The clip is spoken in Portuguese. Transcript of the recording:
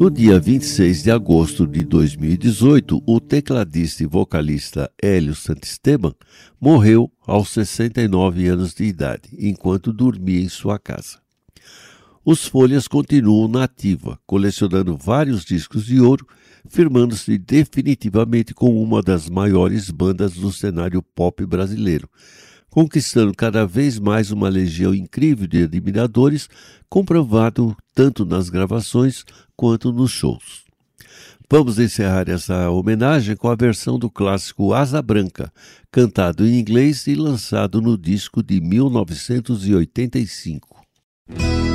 No dia 26 de agosto de 2018, o tecladista e vocalista Hélio Santisteban morreu aos 69 anos de idade, enquanto dormia em sua casa. Os Folhas continuam na ativa, colecionando vários discos de ouro, firmando-se definitivamente como uma das maiores bandas do cenário pop brasileiro, conquistando cada vez mais uma legião incrível de admiradores, comprovado tanto nas gravações quanto nos shows. Vamos encerrar essa homenagem com a versão do clássico Asa Branca, cantado em inglês e lançado no disco de 1985.